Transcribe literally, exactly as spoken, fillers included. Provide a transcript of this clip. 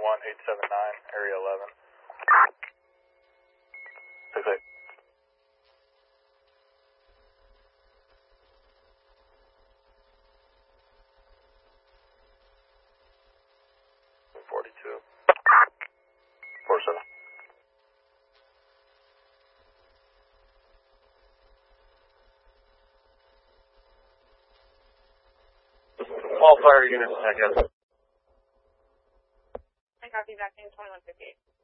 one eight seven nine, area eleven. six eight. forty-two. four seven. All fire units, I guess. I copy back in twenty-one fifty-eight.